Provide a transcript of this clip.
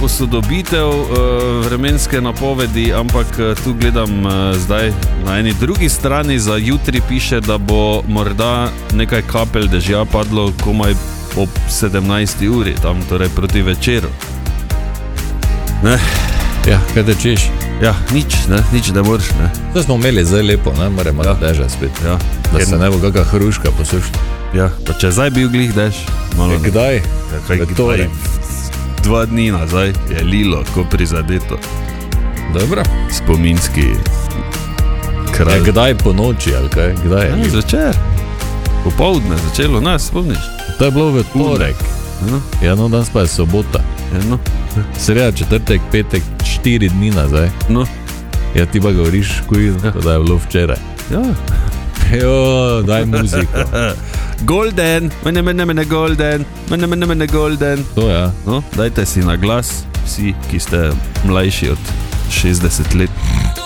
posodobitev vremenske napovedi, ampak tu gledam zdaj na eni drugi strani, za jutri piše, da bo morda nekaj kapelj dežja padlo komaj ob 17. uri, tam torej proti večeru. Ne? Ja, kaj tečeš? Ja, nič ne moreš, ne. To smo imeli zdaj lepo, ne, moramo deža spet, Ja. da se ne bo kakva hruška posušla. Ja, pa če zdaj bil glih dež, malo. Kdaj? Ja, kaj V torek. 2 dni nazaj je lilo, ko prizadeto. Dobro. Spominski Ja, kraj. kdaj po noči, ali kaj? Kdaj je? Ja, zvečer. Popoldne začelo nas, spomniš? To je bilo v torek. No, Ja, no, danes pa je sobota. no, Sreda, četrtek, petek, 4 dni nazaj. no. Ja, ti pa govoriš, kuj, da je bilo včeraj. Ja. Jo, daj muziko. Golden, mene golden, mene golden. To ja. No, dajte si na glas, vsi, ki ste mlajši od 60 let.